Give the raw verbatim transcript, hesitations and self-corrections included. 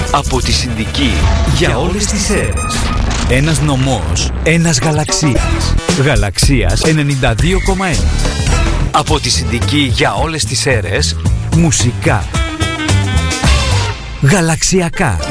Από τη Συνδική για όλες τις αίρες. Ένας νομός, ένας γαλαξίας. Γαλαξίας ενενήντα δύο κόμμα ένα. Από τη Συνδική για όλες τις αίρες. Μουσικά. Γαλαξιακά.